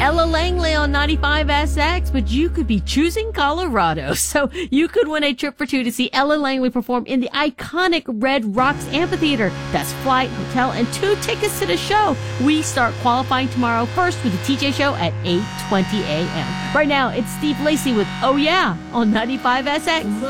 Ella Langley on 95SX, but you could be choosing Colorado. So you could win a trip for two to see Ella Langley perform in the iconic Red Rocks Amphitheater. That's flight, hotel, and 2 tickets to the show. We start qualifying tomorrow first with the TJ Show at 8:20 a.m. Right now, it's Steve Lacy with Oh Yeah on 95SX.